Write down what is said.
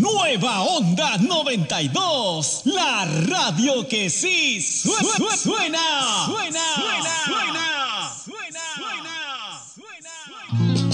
Nueva Onda 92, la radio que sí suena.